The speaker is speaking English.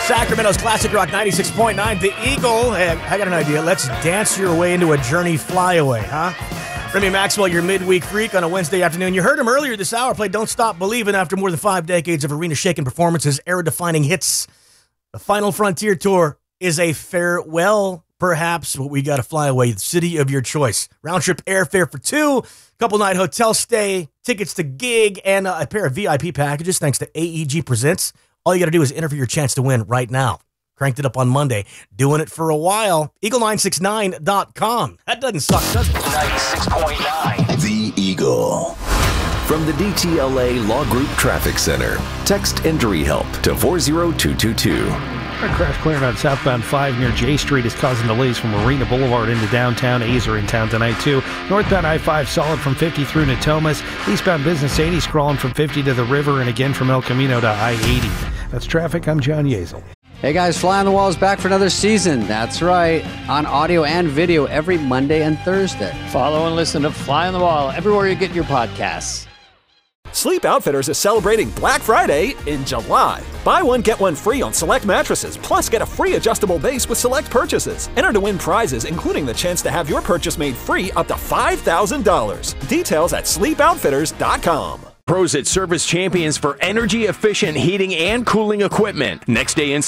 Sacramento's Classic Rock 96.9. The Eagle. Hey, I got an idea. Let's dance your way into a Journey flyaway, huh? Remy Maxwell, your midweek freak on a Wednesday afternoon. You heard him earlier this hour play Don't Stop Believin' after more than 5 decades of arena-shaking performances, era-defining hits. The Final Frontier Tour is a farewell, perhaps, but we got to fly away, the city of your choice. Round-trip airfare for 2, couple-night hotel stay, tickets to gig, and a pair of VIP packages thanks to AEG Presents. All you got to do is enter for your chance to win right now. Cranked it up on Monday. Doing it for a while. Eagle969.com. That doesn't suck, does it? 96.9. The Eagle. From the DTLA Law Group Traffic Center, text injury help to 40222. A crash clearing on southbound 5 near J Street is causing delays from Marina Boulevard into downtown. A's are in town tonight, too. Northbound I-5 solid from 50 through Natomas. Eastbound Business 80 scrawling from 50 to the river and again from El Camino to I-80. That's traffic. I'm John Yeazel. Hey guys, Fly on the Wall is back for another season. That's right. On audio and video every Monday and Thursday. Follow and listen to Fly on the Wall everywhere you get your podcasts. Sleep Outfitters is celebrating Black Friday in July. Buy one, get one free on select mattresses, plus get a free adjustable base with select purchases. Enter to win prizes, including the chance to have your purchase made free up to $5,000. Details at sleepoutfitters.com. Pros at Service Champions for energy-efficient heating and cooling equipment. Next day in